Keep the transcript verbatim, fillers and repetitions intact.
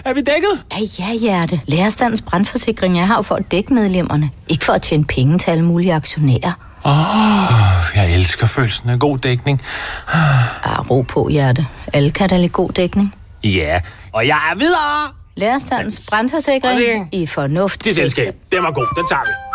Er vi dækket? Ja, ja, Hjerte. Lærerstandens brandforsikring er her for at dække medlemmerne. Ikke for at tjene penge til alle mulige aktionærer. Åh, oh, jeg elsker følelsen af god dækning. Ah, ro på, Hjerte. Alle kan da lide god dækning. Ja, og jeg er videre! Lærerstandens brandforsikring i fornuft. Det selskab, den var god, den tager vi.